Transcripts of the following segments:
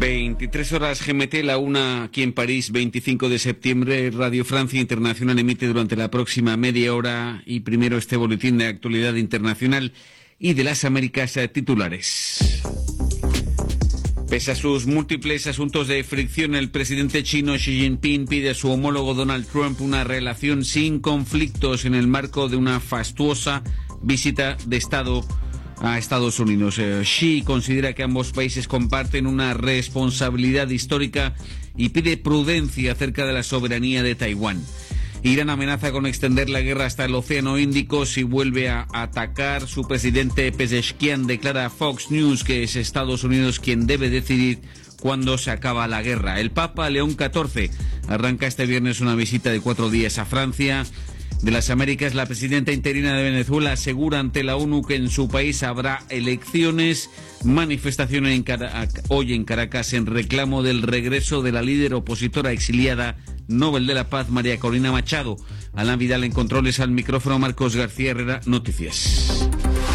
23 horas GMT, la 1 aquí en París, 25 de septiembre. Radio Francia Internacional emite durante la próxima media hora y primero este boletín de actualidad internacional y de las Américas titulares. Pese a sus múltiples asuntos de fricción, el presidente chino Xi Jinping pide a su homólogo Donald Trump una relación sin conflictos en el marco de una fastuosa visita de Estado a Estados Unidos. Xi considera que ambos países comparten una responsabilidad histórica y pide prudencia acerca de la soberanía de Taiwán. Irán amenaza con extender la guerra hasta el Océano Índico si vuelve a atacar. Su presidente Pezeshkian declara a Fox News que es Estados Unidos quien debe decidir cuándo se acaba la guerra. El Papa León XIV arranca este viernes una visita de 4 días a Francia. De las Américas, la presidenta interina de Venezuela asegura ante la ONU que en su país habrá elecciones. Manifestaciones hoy en Caracas en reclamo del regreso de la líder opositora exiliada Nobel de la Paz, María Corina Machado. Alain Vidal en controles, al micrófono Marcos García Herrera, Noticias.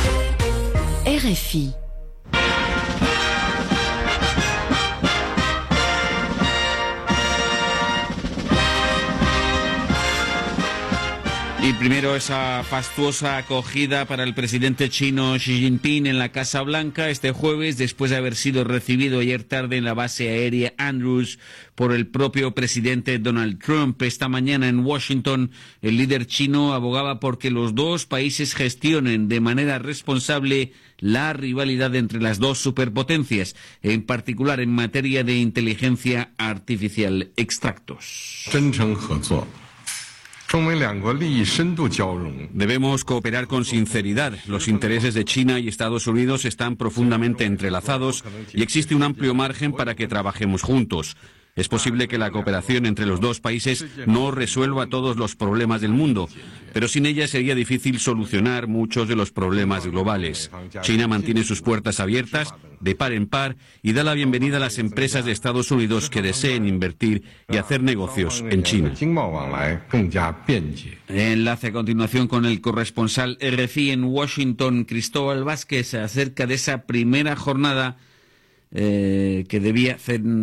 RFI. Y primero esa fastuosa acogida para el presidente chino Xi Jinping en la Casa Blanca este jueves, después de haber sido recibido ayer tarde en la base aérea Andrews por el propio presidente Donald Trump. Esta mañana en Washington, el líder chino abogaba por que los dos países gestionen de manera responsable la rivalidad entre las dos superpotencias, en particular en materia de inteligencia artificial. Extractos. Debemos cooperar con sinceridad. Los intereses de China y Estados Unidos están profundamente entrelazados y existe un amplio margen para que trabajemos juntos. Es posible que la cooperación entre los dos países no resuelva todos los problemas del mundo, pero sin ella sería difícil solucionar muchos de los problemas globales. China mantiene sus puertas abiertas de par en par y da la bienvenida a las empresas de Estados Unidos que deseen invertir y hacer negocios en China. Enlace a continuación con el corresponsal RFI en Washington, Cristóbal Vázquez, acerca de esa primera jornada que debía